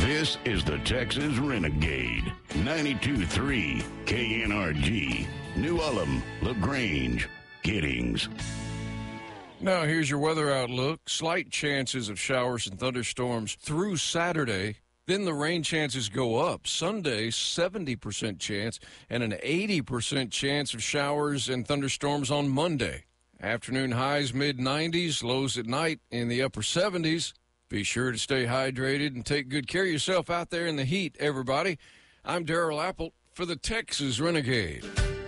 This is the Texas Renegade. 92.3 KNRG. New Ulm, LaGrange, Giddings. Now, here's your weather outlook. Slight chances of showers and thunderstorms through Saturday. Then the rain chances go up. Sunday, 70% chance and an 80% chance of showers and thunderstorms on Monday. Afternoon highs mid-90s, lows at night in the upper 70s. Be sure to stay hydrated and take good care of yourself out there in the heat, everybody. I'm Darrell Apple for the Texas Renegade.